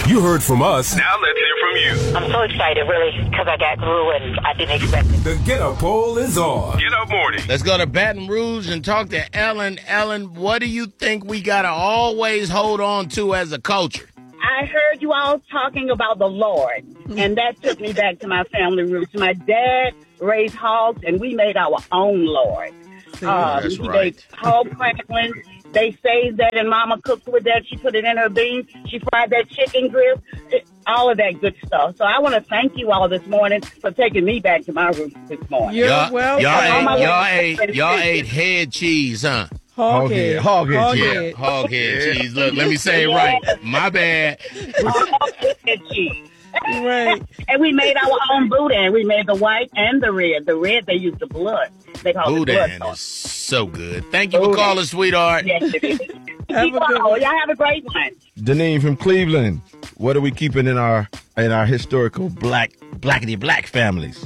You heard from us. Now let's hear from you. I'm so excited, really, because I got through and I didn't expect it. The Get Up Poll is on. Get Up Morning. Let's go to Baton Rouge and talk to Ellen. Ellen, what do you think we got to always hold on to as a culture? I heard you all talking about the Lord, and that took me back to my family roots. My dad raised hogs, and we made our own Lord. That's He right. made hog cracklings. They saved that, and Mama cooked with that. She put it in her beans. She fried that chicken grill, all of that good stuff. So I want to thank you all this morning for taking me back to my roots this morning. You're welcome. Y'all ate head cheese, huh? Hog head. Yeah, hog head cheese. Look, let me say it right. My bad. Cheese. Right. And we made our own boudin. We made the white and the red. The red, they used the blood. They call it blood Boudin sauce. is so good. Thank you for calling, sweetheart. Yes, it is. Have a good one. Y'all have a great one. Deneen from Cleveland. What are we keeping in our historical blackity black families?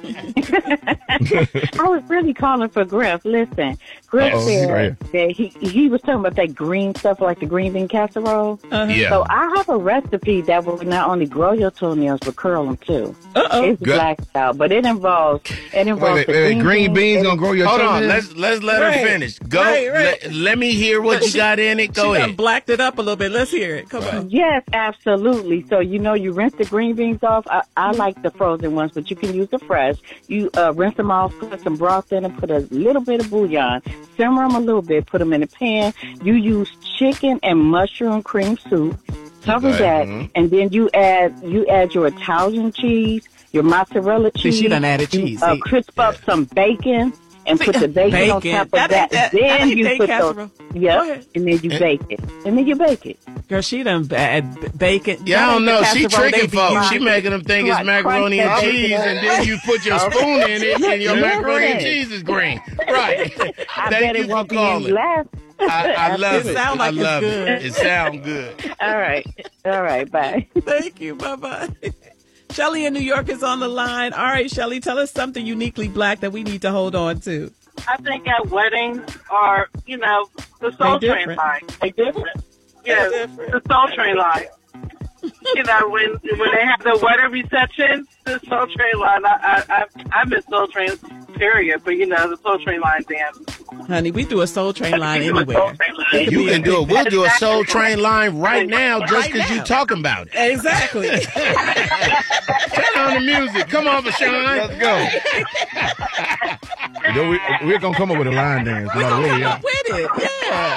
I was really calling for Griff. Listen, Griff said that he was talking about that green stuff like the green bean casserole. Yeah. So I have a recipe that will not only grow your toenails but curl them too. It's black style, but it involves Wait, green beans gonna grow your Hold on, toenails? let's let her finish. Go. Right. Let me hear what you got in it. Go She ahead. done blacked it up a little bit. Let's hear it. Come on. Yes, absolutely. So, you rinse the green beans off. I like the frozen ones, but you can use the fresh. You rinse them off, put some broth in them, put a little bit of bouillon, simmer them a little bit, put them in a pan. You use chicken and mushroom cream soup. Cover that, and then you add your Italian cheese, your mozzarella cheese. See, she done added cheese. Crisp up some bacon. And put the bacon on top of that. Then you put those, and then you bake it. And then you bake it. Girl, she done bacon. Yeah, I don't know. She Casserole, tricking they be folks. like- She making them think it's macaroni and cheese, and then you put your spoon in it, and your macaroni and cheese is green. Right. I bet Thank you it for won't be any calling. last. I love it. sound like I it's love good. it. It sounds good. All right, bye. Thank you. Bye-bye. Shelly in New York is on the line. All right, Shelly, tell us something uniquely black that we need to hold on to. I think at weddings or, the Soul They Train different. line. They different. Yes, They different. the Soul Train line. When they have the wedding reception, the Soul Train line, I miss Soul Train, period. But, the Soul Train line dance. Honey, we do a Soul Train line anywhere. You can do it. We'll do a Soul Train line right now just because you talking about it. Exactly. Turn on the music. Come on, Vashawn. Let's go. We're going to come up with a line dance. We're going to come Yeah. up with it.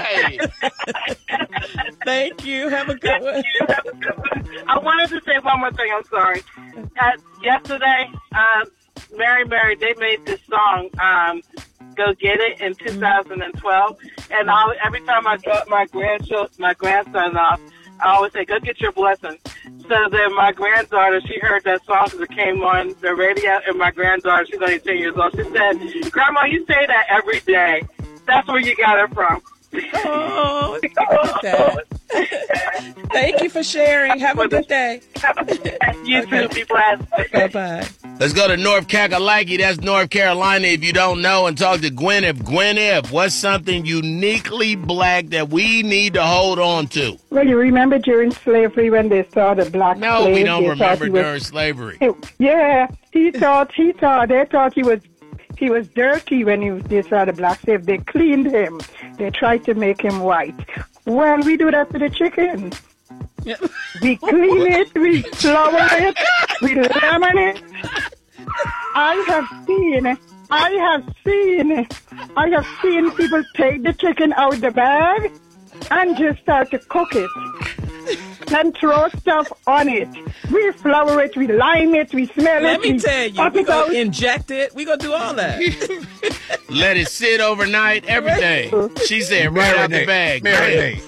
Yeah. Thank you. Have a good one. I wanted to say one more thing. I'm sorry. Yesterday, Mary, they made this song, Go Get It, in 2012. And every time I drop my grandson off, I always say, go get your blessing. So then my granddaughter, she heard that song because it came on the radio, and my granddaughter, she's only 10 years old, she said, Grandma, you say that every day. That's where you got it from. Oh, that. Thank you for sharing. Have a good day. You too. Be blessed. Bye-bye. Let's go to North Kakalaki. That's North Carolina. If you don't know, and talk to Gwyneth. Gwyneth, what's something uniquely black that we need to hold on to? Well, you remember during slavery when they saw the black No, slave, we don't they remember thought he during slavery. Yeah, they thought he was dirty when they saw the black slave. They cleaned him. They tried to make him white. Well, we do that to the chicken. We clean it, we flour it, we lemon it. I have seen people take the chicken out the bag and just start to cook it and throw stuff on it. We flour it, we lime it, we smell it. Let me tell you, pop we're it going out. to inject it. We're going to do all that. Let it sit overnight, everything. She said right out the bag. Marinate.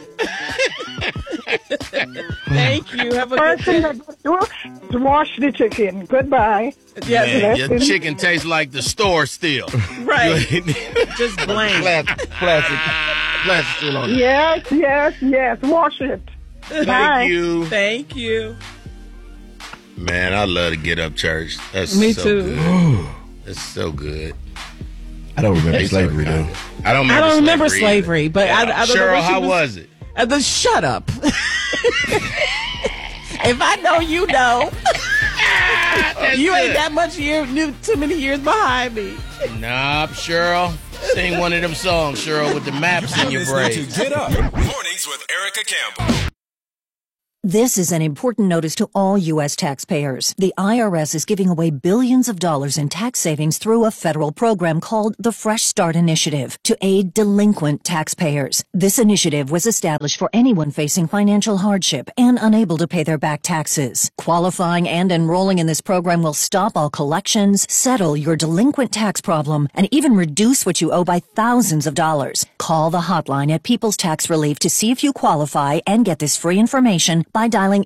Thank you. Have a good First thing day. I do is wash the chicken. Goodbye. Man, your chicken tastes like the store still. Right. Just blank. Plastic still on it. Yes. Wash it. Bye. Thank you. Thank you. Man, I love to get up church. That's Me so too. good. That's so good. I don't remember slavery, though. I don't remember slavery, slavery, but I don't know Cheryl, what she how was it? Shut up. If I know, you know. You ain't good. that much too many years behind me. Nah, Cheryl. Sing one of them songs, Cheryl, with the maps in your brain. Get up. Mornings with Erica Campbell. This is an important notice to all U.S. taxpayers. The IRS is giving away billions of dollars in tax savings through a federal program called the Fresh Start Initiative to aid delinquent taxpayers. This initiative was established for anyone facing financial hardship and unable to pay their back taxes. Qualifying and enrolling in this program will stop all collections, settle your delinquent tax problem, and even reduce what you owe by thousands of dollars. Call the hotline at People's Tax Relief to see if you qualify and get this free information by dialing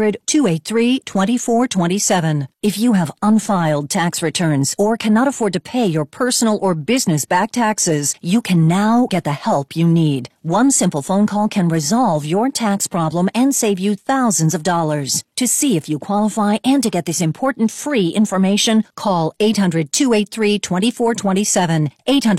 800-283-2427. If you have unfiled tax returns or cannot afford to pay your personal or business back taxes, you can now get the help you need. One simple phone call can resolve your tax problem and save you thousands of dollars. To see if you qualify and to get this important free information, call 800-283-2427.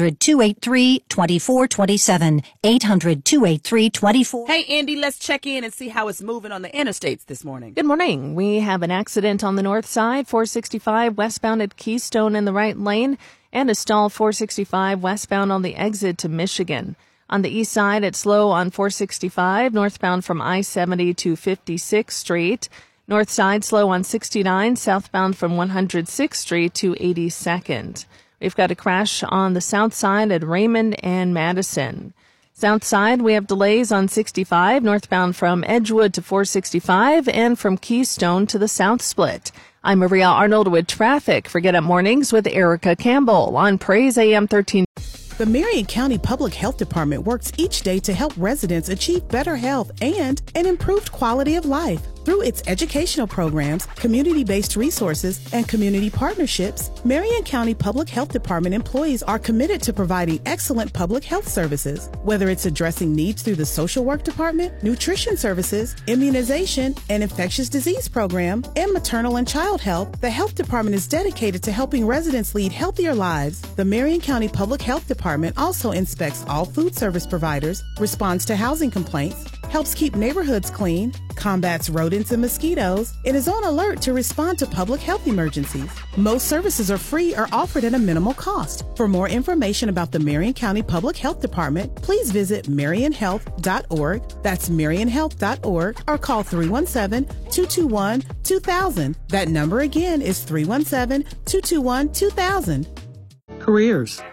800-283-2427. 800-283-2427. Hey, Andy, let's check in and see how it's moving on the interstates this morning. Good morning. We have an accident on the north side, 465 westbound at Keystone in the right lane, and a stall 465 westbound on the exit to Michigan. On the east side, it's slow on 465 northbound from I-70 to 56th Street. North side slow on 69 southbound from 106th Street to 82nd. We've got a crash on the south side at Raymond and Madison. South side, we have delays on 65 northbound from Edgewood to 465 and from Keystone to the South Split. I'm Maria Arnold with traffic for Get Up Mornings with Erica Campbell on Praise AM 13. The Marion County Public Health Department works each day to help residents achieve better health and an improved quality of life. Through its educational programs, community-based resources, and community partnerships, Marion County Public Health Department employees are committed to providing excellent public health services. Whether it's addressing needs through the social work department, nutrition services, immunization, and infectious disease program, and maternal and child health, the health department is dedicated to helping residents lead healthier lives. The Marion County Public Health Department also inspects all food service providers, responds to housing complaints, helps keep neighborhoods clean, combats rodents and mosquitoes, and is on alert to respond to public health emergencies. Most services are free or offered at a minimal cost. For more information about the Marion County Public Health Department, please visit marionhealth.org, that's marionhealth.org, or call 317-221-2000. That number again is 317-221-2000. Careers.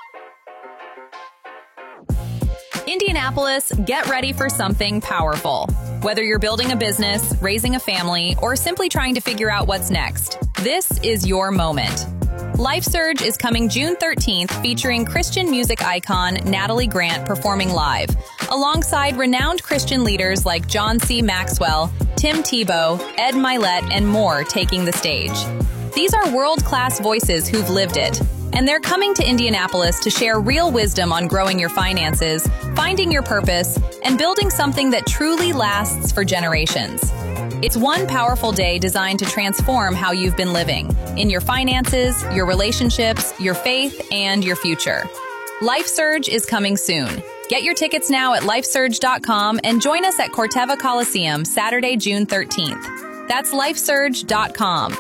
Indianapolis, get ready for something powerful. Whether you're building a business, raising a family, or simply trying to figure out what's next, this is your moment. Life Surge is coming June 13th, featuring Christian music icon Natalie Grant performing live, alongside renowned Christian leaders like John C. Maxwell, Tim Tebow, Ed Milet, and more taking the stage. These are world-class voices who've lived it, and they're coming to Indianapolis to share real wisdom on growing your finances, finding your purpose, and building something that truly lasts for generations. It's one powerful day designed to transform how you've been living in your finances, your relationships, your faith, and your future. Life Surge is coming soon. Get your tickets now at lifesurge.com and join us at Corteva Coliseum Saturday, June 13th. That's lifesurge.com.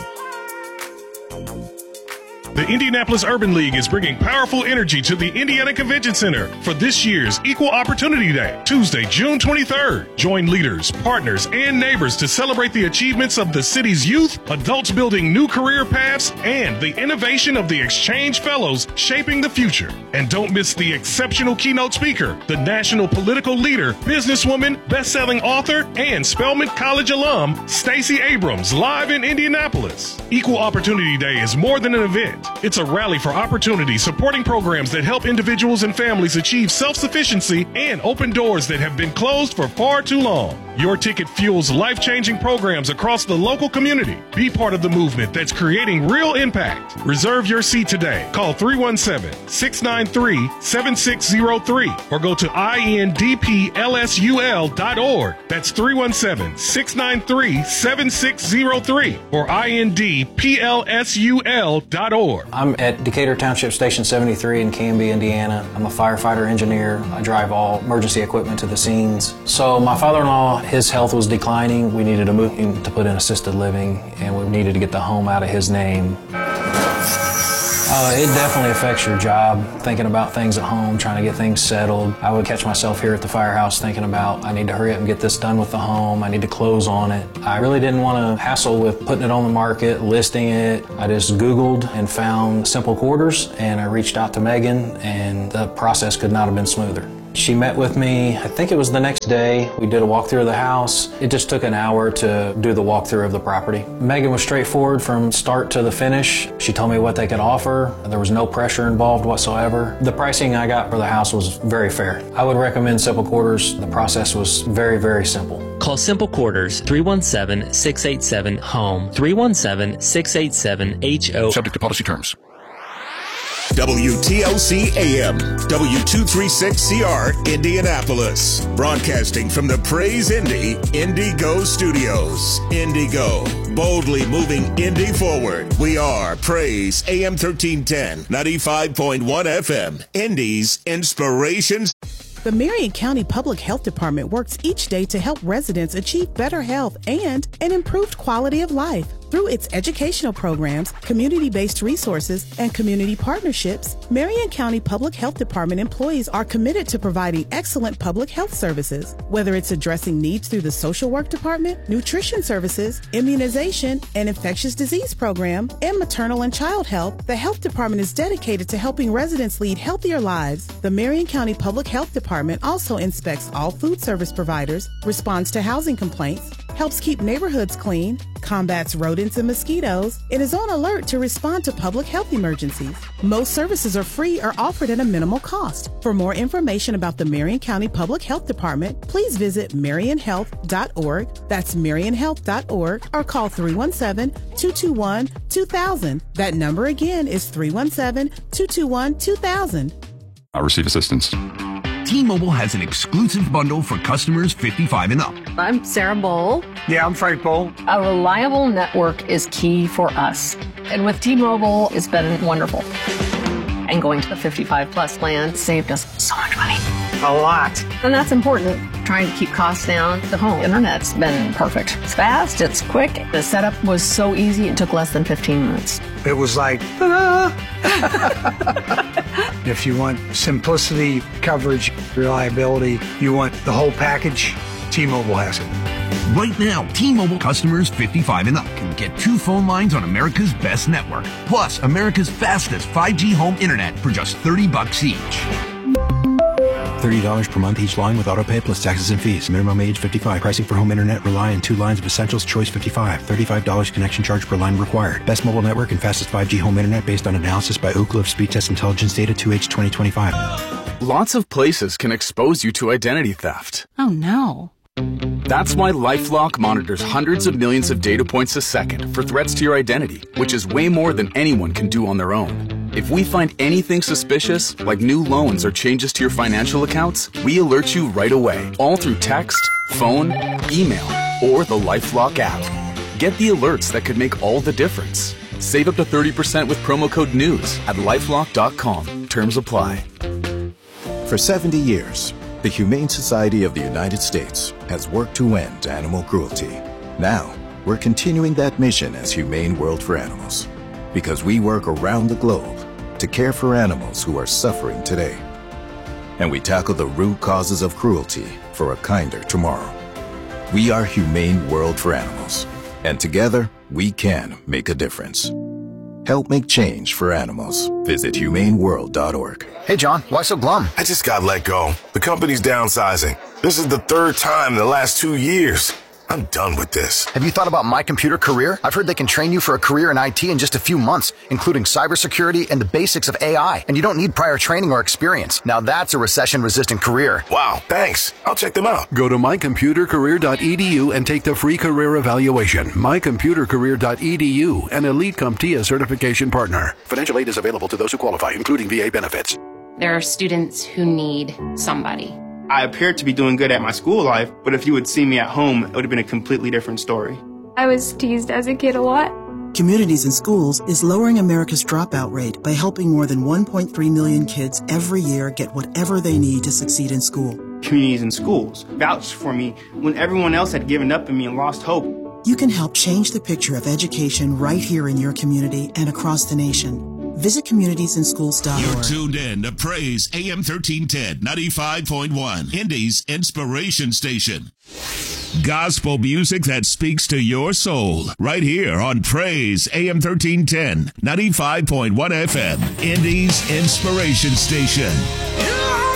The Indianapolis Urban League is bringing powerful energy to the Indiana Convention Center for this year's Equal Opportunity Day, Tuesday, June 23rd. Join leaders, partners, and neighbors to celebrate the achievements of the city's youth, adults building new career paths, and the innovation of the Exchange Fellows shaping the future. And don't miss the exceptional keynote speaker, the national political leader, businesswoman, best-selling author, and Spelman College alum, Stacey Abrams, live in Indianapolis. Equal Opportunity Day is more than an event. It's a rally for opportunity, supporting programs that help individuals and families achieve self-sufficiency and open doors that have been closed for far too long. Your ticket fuels life-changing programs across the local community. Be part of the movement that's creating real impact. Reserve your seat today. Call 317-693-7603 or go to indplsul.org. That's 317-693-7603 or indplsul.org. I'm at Decatur Township Station 73 in Canby, Indiana. I'm a firefighter engineer. I drive all emergency equipment to the scenes. So my father-in-law His health was declining. We needed to move him to put in assisted living, and we needed to get the home out of his name. It definitely affects your job, thinking about things at home, trying to get things settled. I would catch myself here at the firehouse thinking about, I need to hurry up and get this done with the home. I need to close on it. I really didn't want to hassle with putting it on the market, listing it. I just Googled and found Simple Quarters, and I reached out to Megan, and the process could not have been smoother. She met with me, I think it was the next day. We did a walkthrough of the house. It just took an hour to do the walkthrough of the property. Megan was straightforward from start to the finish. She told me what they could offer. There was no pressure involved whatsoever. The pricing I got for the house was very fair. I would recommend Simple Quarters. The process was very, very simple. Call Simple Quarters 317-687-HOME, 317-687-HO. Subject to policy terms. WTLC AM, W236CR, Indianapolis. Broadcasting from the Praise Indy Indigo Studios. Indigo, boldly moving Indy forward. We are Praise AM 1310, 95.1 FM, Indy's Inspirations. The Marion County Public Health Department works each day to help residents achieve better health and an improved quality of life. Through its educational programs, community-based resources, and community partnerships, Marion County Public Health Department employees are committed to providing excellent public health services. Whether it's addressing needs through the social work department, nutrition services, immunization, and infectious disease program, and maternal and child health, the health department is dedicated to helping residents lead healthier lives. The Marion County Public Health Department also inspects all food service providers, responds to housing complaints, helps keep neighborhoods clean, combats rodents and mosquitoes, and is on alert to respond to public health emergencies. Most services are free or offered at a minimal cost. For more information about the Marion County Public Health Department, please visit marionhealth.org, that's marionhealth.org, or call 317-221-2000. That number again is 317-221-2000. I receive assistance. T-Mobile has an exclusive bundle for customers 55 and up. I'm Sarah Bowl. Yeah, I'm Frank Bowl. A reliable network is key for us. And with T-Mobile, it's been wonderful. And going to the 55 plus plan saved us so much money. A lot. And that's important. Trying to keep costs down. The home internet's been perfect. It's fast, it's quick. The setup was so easy, it took less than 15 minutes. It was like, If you want simplicity, coverage, reliability, you want the whole package, T-Mobile has it. Right now, T-Mobile customers 55 and up can get 2 phone lines on America's best network, plus America's fastest 5G home internet for just $30 each. $30 per month each line with autopay plus taxes and fees. Minimum age 55. Pricing for home internet rely on 2 lines of essentials. Choice 55. $35 connection charge per line required. Best mobile network and fastest 5G home internet based on analysis by Ookla of Speed Test Intelligence data 2H 2025. Lots of places can expose you to identity theft. Oh no. That's why LifeLock monitors hundreds of millions of data points a second for threats to your identity, which is way more than anyone can do on their own. If we find anything suspicious, like new loans or changes to your financial accounts, we alert you right away, all through text, phone, email, or the LifeLock app. Get the alerts that could make all the difference. Save up to 30% with promo code NEWS at LifeLock.com. Terms apply. For 70 years, the Humane Society of the United States has worked to end animal cruelty. Now, we're continuing that mission as Humane World for Animals, because we work around the globe to care for animals who are suffering today. And we tackle the root causes of cruelty for a kinder tomorrow. We are Humane World for Animals, and together we can make a difference. Help make change for animals. Visit humaneworld.org. Hey, John, why so glum? I just got let go. The company's downsizing. This is the 3rd time in the last 2 years. I'm done with this. Have you thought about My Computer Career? I've heard they can train you for a career in IT in just a few months, including cybersecurity and the basics of AI. And you don't need prior training or experience. Now that's a recession-resistant career. Wow, thanks. I'll check them out. Go to mycomputercareer.edu and take the free career evaluation. mycomputercareer.edu, an Elite CompTIA certification partner. Financial aid is available to those who qualify, including VA benefits. There are students who need somebody. I appeared to be doing good at my school life, but if you would see me at home, it would have been a completely different story. I was teased as a kid a lot. Communities in Schools is lowering America's dropout rate by helping more than 1.3 million kids every year get whatever they need to succeed in school. Communities in Schools vouched for me when everyone else had given up on me and lost hope. You can help change the picture of education right here in your community and across the nation. Visit communitiesinschools.org. You're tuned in to Praise AM 1310, 95.1, Indy's Inspiration Station. Gospel music that speaks to your soul, right here on Praise AM 1310, 95.1 FM, Indy's Inspiration Station.